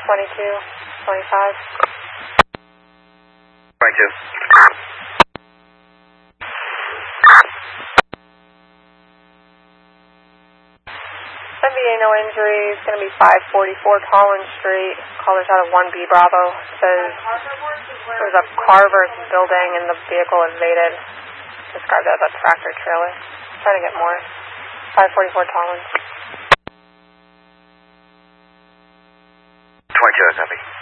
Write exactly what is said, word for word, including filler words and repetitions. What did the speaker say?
twenty-two, twenty-five. twenty-two. M V A no injuries, going to be five forty-four Collins Street. Callers out of one B Bravo. Says there's a Carver's building and the vehicle evaded. Described as a tractor trailer. Trying to get more. five forty-four Collins. twenty-two, copy.